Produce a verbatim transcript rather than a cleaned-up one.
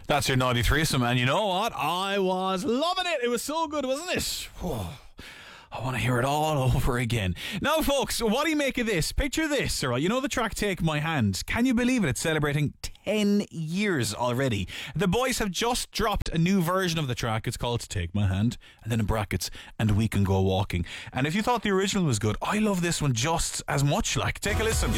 That's your naughty threesome, and you know what? I was loving it. It was so good, wasn't it? Oh, I want to hear it all over again. Now, folks, what do you make of this? Picture this, all right? You know the track Take My Hand? Can you believe it? It's celebrating ten years already. The boys have just dropped a new version of the track. It's called Take My Hand, and then in brackets, And We Can Go Walking. And if you thought the original was good, I love this one just as much. Like, take a listen.